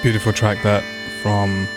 Beautiful track that from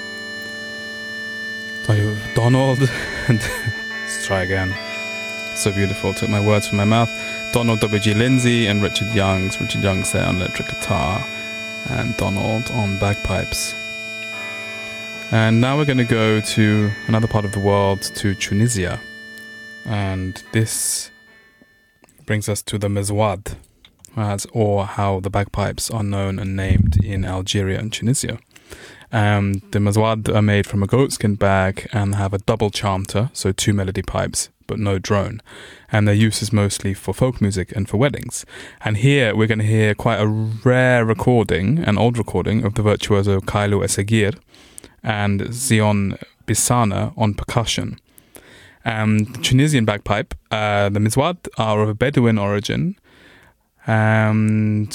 Donald. Let's try again. So beautiful. Took my words from my mouth. Donald W.G. Lindsay and Richard Youngs. Richard Youngs there on electric guitar and Donald on bagpipes. And now we're going to go to another part of the world, to Tunisia. And this brings us to the mezouad, or how the bagpipes are known and named in Algeria and Tunisia. The mezouad are made from a goatskin bag and have a double chanter, so 2 melody pipes, but no drone. And their use is mostly for folk music and for weddings. And here we're going to hear quite a rare recording, an old recording of the virtuoso Kailu Esseghir and Zion Bissana on percussion. The Tunisian bagpipe, the mezouad, are of a Bedouin origin and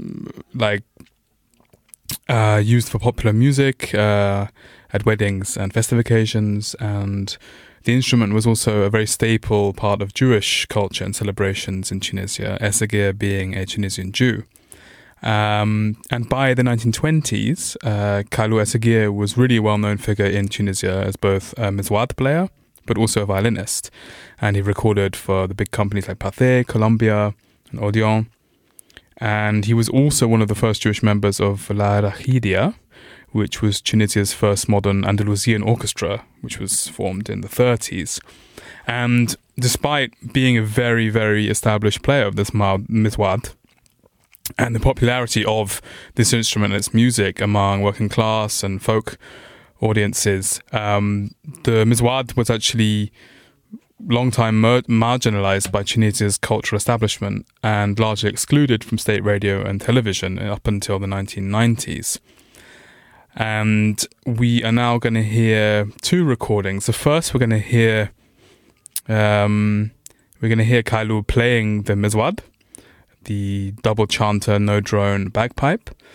used for popular music at weddings and festive occasions, and the instrument was also a very staple part of Jewish culture and celebrations in Tunisia, Esseghir being a Tunisian Jew. And by the 1920s, Kailu Esseghir was really a well-known figure in Tunisia as both a mezouad player, but also a violinist. And he recorded for the big companies like Pathé, Columbia, and Odeon. And he was also one of the first Jewish members of La Rachidia, which was Tunisia's first modern Andalusian orchestra, which was formed in the 30s. And despite being a very, very established player of this mezouad, and the popularity of this instrument and its music among working class and folk audiences, the mezouad was actually long time marginalized by Tunisia's cultural establishment and largely excluded from state radio and television up until the 1990s. And we are now going to hear 2 recordings. The first we're going to hear Kailu playing the mezouad, the double chanter, no drone bagpipe,